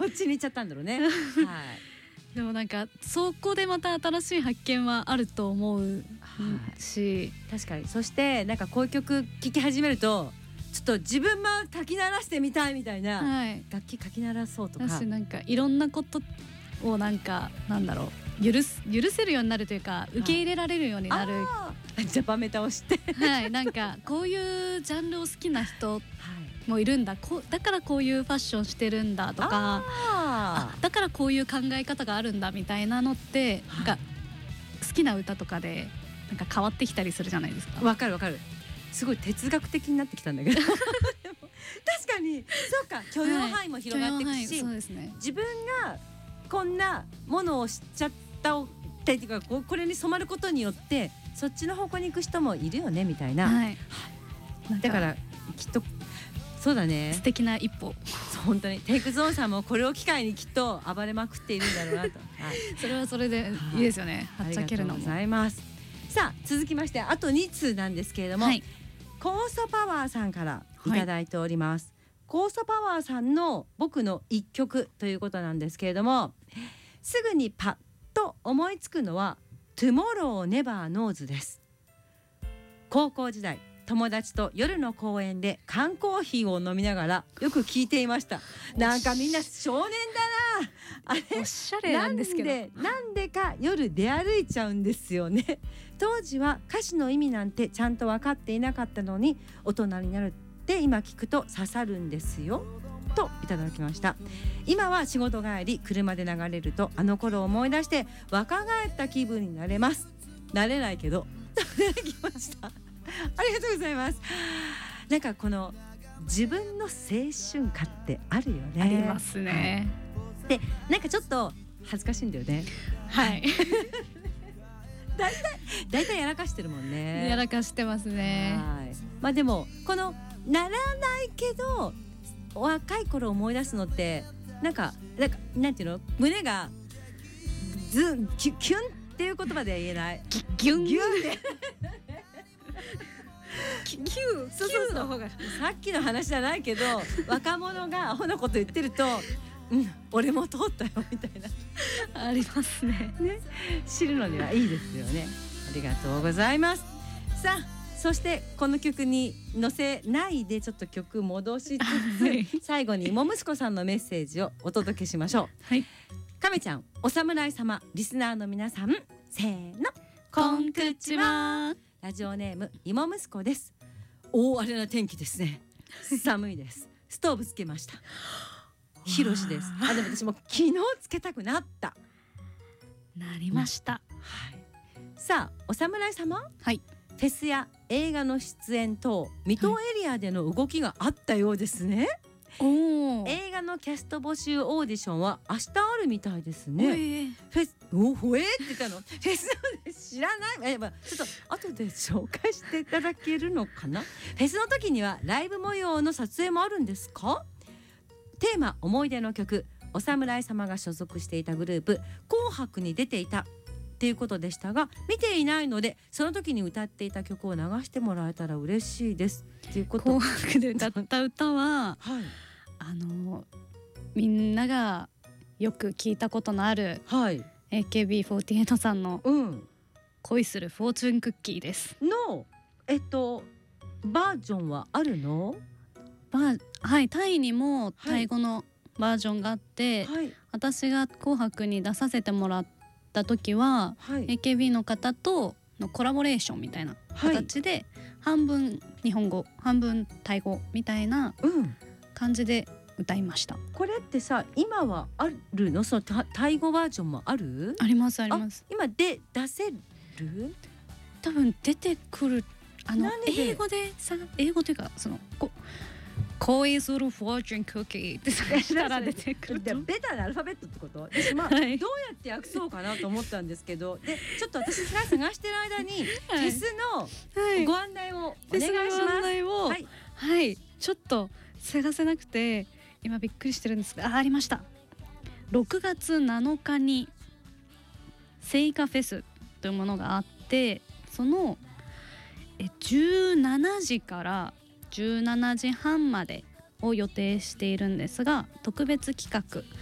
そっちに行っちゃったんだろうね。はい。 でもなんかそこでまた新しい発見はあると思うし、 確かに。そしてなんかこういう曲聴き始めるとちょっと自分もかき鳴らしてみたいみたいな、 はい、 楽器かき鳴らそうとか、 私なんかいろんなことをなんだろう許せるようになるというか、受け入れられるようになる、 ジャパメタをしてはい、なんかこういうジャンルを好きな人もいるんだ、だからこういうファッションしてるんだとか、だからこういう考え方があるんだみたいなのって、なんか好きな歌とかでなんか変わってきたりするじゃないですか。 わかるわかる。すごい哲学的になってきたんだけどでも確かにそうか、許容範囲も広がっていくし、 そうですね、 自分がこんなものを知っちゃったっていうか、これに染まることによってそっちの方向に行く人もいるよねみたいな、 はい、 だからきっとそうだね、 素敵な一歩。 本当にテイクゾーンさんもこれを機会にきっと暴れまくっているんだろうなと、はい、 それはそれでいいですよね、はっちゃけるのも。 ありがとうございます。さあ続きましてあと2通なんですけれども、はい、コーソパワーさんからいただいております、はい、コーソパワーさんの僕の一曲ということなんですけれども、すぐにパッと思いつくのは Tomorrow Never Knows です。高校時代友達と夜の公園で缶コーヒーを飲みながらよく聞いていました。なんかみんな少年だなあれ、 おしゃれなんですけど、 なんでか夜出歩いちゃうんですよね。当時は歌詞の意味なんてちゃんと分かっていなかったのに、大人になるって今聞くと刺さるんですよといただきました。今は仕事帰り車で流れるとあの頃を思い出して若返った気分になれます。なれないけどいただきましたありがとうございます。なんかこの自分の青春歌ってあるよね。 ありますね、 はい、でなんかちょっと恥ずかしいんだよね。 はいだいたいやらかしてるもんね。 やらかしてますね。 はい、まあでもこのならないけど若い頃思い出すのってなんていうの、胸がキュンっていう言葉では言えない、 ギュンギュンってキューの方が、 さっきの話じゃないけど若者がアホなこと言ってると、俺も通ったよみたいなありますね。 知るのにはいいですよね。ありがとうございます。さあそしてこの曲に載せないでちょっと曲戻しつつ、はい、最後にも息子さんのメッセージをお届けしましょう。はい、亀ちゃん、お侍様、リスナーの皆さん、せーの、 こんくちは。 ラジオネーム芋息子です。大荒れな天気ですね。寒いです。ストーブつけました。ひろしです。でも私も昨日つけたくなりました、 はい、さあお侍様、はい、フェスや映画の出演等水戸エリアでの動きがあったようですね、はい、映画のキャスト募集オーディションは明日あるみたいですね。フェスって言ったのフェスで知らない、ちょっと後で紹介していただけるのかな。フェスの時にはライブ模様の撮影もあるんですか。テーマ思い出の曲、お侍様が所属していたグループ紅白に出ていたっていうことでしたが、見ていないのでその時に歌っていた曲を流してもらえたら嬉しいですっていうこと。 紅白で歌った歌は、はい、みんながよく聞いたことのある、はい、AKB48 さんの恋するフォーチュンクッキーですの、バージョンはあるの？ はい、タイにもタイ語のバージョンがあって、はい、私が紅白に出させてもらった時は、はい、AKB の方とのコラボレーションみたいな形で、はい、半分日本語半分タイ語みたいな感じで歌いました、 これってさ今はあるの？そのタイ語バージョンもある？ ありますあります。 今で出せる？ 多分出てくる。英語でさ、英語というかその恋するフォーチュンクッキーって探したら出てくるとベタなアルファベットってこと？私はい、どうやって訳そうかなと思ったんですけど、でちょっと私が探してる間に、フェスのご案内をお願いします。 はい、はい、ちょっと探せなくて今びっくりしてるんですが、ありました。6月7日にセイカフェスというものがあって、その17時から17時半までを予定しているんですが、特別企画